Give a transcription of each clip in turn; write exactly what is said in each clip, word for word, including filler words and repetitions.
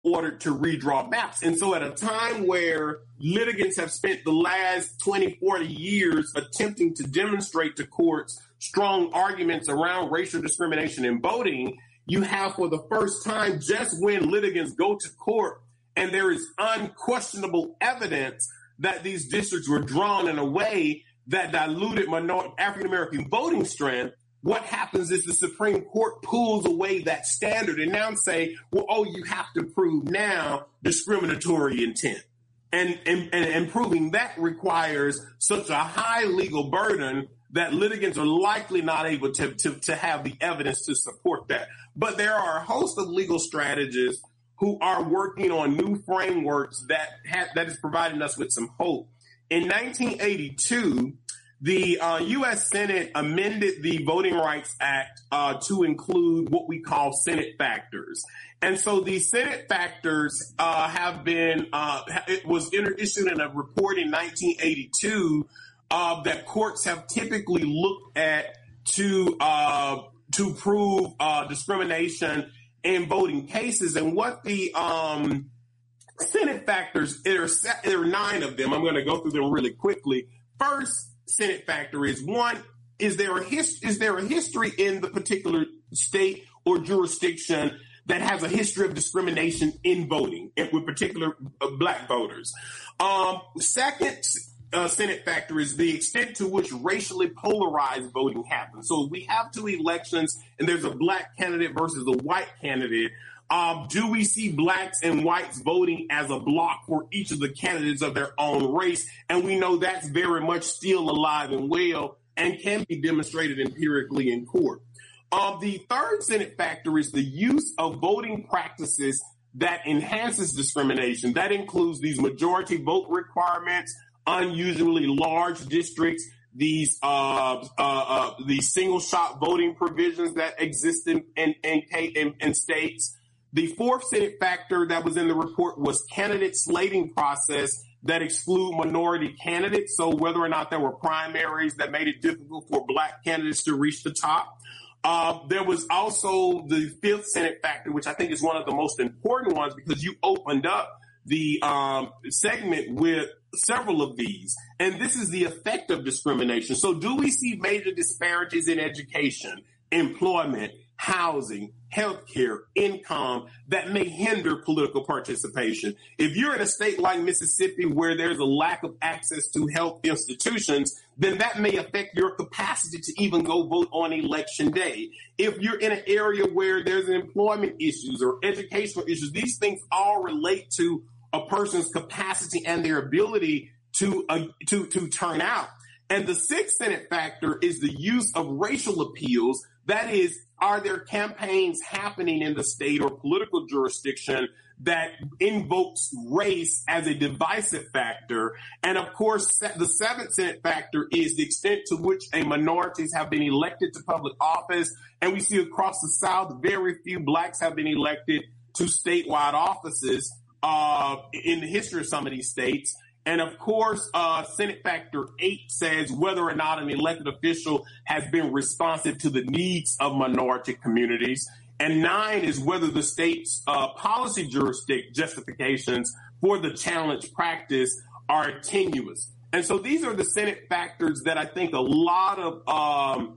ordered to redraw maps. And so at a time where litigants have spent the last twenty, forty years attempting to demonstrate to courts strong arguments around racial discrimination in voting, you have for the first time, just when litigants go to court and there is unquestionable evidence that these districts were drawn in a way that diluted minor- African-American voting strength, what happens is the Supreme Court pulls away that standard and now say, well, oh, you have to prove now discriminatory intent. And, and, and proving that requires such a high legal burden that litigants are likely not able to, to, to have the evidence to support that. But there are a host of legal strategists who are working on new frameworks that have, that is providing us with some hope. In nineteen eighty-two, the uh, U S Senate amended the Voting Rights Act uh, to include what we call Senate factors. And so these Senate factors uh, have been, uh, it was issued in a report in nineteen eighty-two uh, that courts have typically looked at to uh, to prove uh, discrimination in voting cases. And what the um, Senate factors, there are, there are nine of them. I'm going to go through them really quickly. First Senate factor is one, is there a his, is there a history in the particular state or jurisdiction that has a history of discrimination in voting with particular uh, black voters? Um, second uh, Senate factor is the extent to which racially polarized voting happens. So we have two elections and there's a black candidate versus a white candidate. Um, do we see blacks and whites voting as a block for each of the candidates of their own race? And we know that's very much still alive and well and can be demonstrated empirically in court. Um, the third Senate factor is the use of voting practices that enhances discrimination. That includes these majority vote requirements, unusually large districts, these uh, uh, uh, these single shot voting provisions that exist in, in, in, in states. The fourth Senate factor that was in the report was candidate slating process that exclude minority candidates. So whether or not there were primaries that made it difficult for black candidates to reach the top. Uh, there was also the fifth Senate factor, which I think is one of the most important ones because you opened up the um, segment with several of these. And this is the effect of discrimination. So do we see major disparities in education, employment, housing, healthcare, income that may hinder political participation? If you're in a state like Mississippi where there's a lack of access to health institutions, then that may affect your capacity to even go vote on election day. If you're in an area where there's employment issues or educational issues, these things all relate to a person's capacity and their ability to, uh, to, to turn out. And the sixth Senate factor is the use of racial appeals. That is, are there campaigns happening in the state or political jurisdiction that invokes race as a divisive factor? And of course, the seventh Senate factor is the extent to which a minorities have been elected to public office. And we see across the South, very few blacks have been elected to statewide offices uh, in the history of some of these states. And of course, uh, Senate factor eight says whether or not an elected official has been responsive to the needs of minority communities. And nine is whether the state's uh, policy jurisdiction justifications for the challenge practice are tenuous. And so these are the Senate factors that I think a lot of um,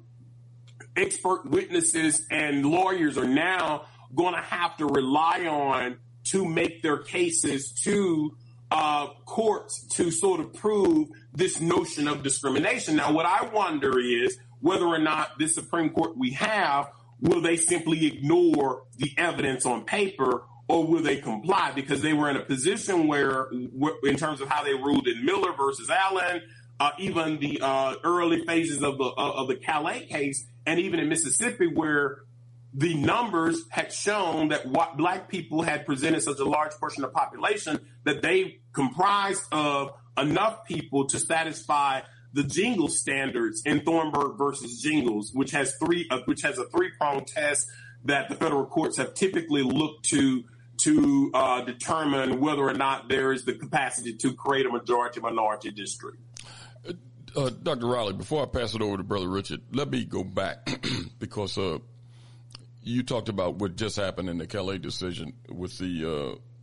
expert witnesses and lawyers are now going to have to rely on to make their cases to Uh, courts to sort of prove this notion of discrimination. Now, what I wonder is whether or not this Supreme Court we have, will they simply ignore the evidence on paper or will they comply? Because they were in a position where, in terms of how they ruled in Miller versus Allen, uh, even the uh, early phases of the uh, of the Calais case, and even in Mississippi, where the numbers had shown that what black people had presented such a large portion of the population that they comprised of enough people to satisfy the Jingles standards in Thornburg versus Jingles, which has three, uh, which has a three-pronged test that the federal courts have typically looked to to uh, determine whether or not there is the capacity to create a majority-minority district. Uh, uh, Doctor Riley, before I pass it over to Brother Richard, let me go back because uh, you talked about what just happened in the Calais decision with the uh,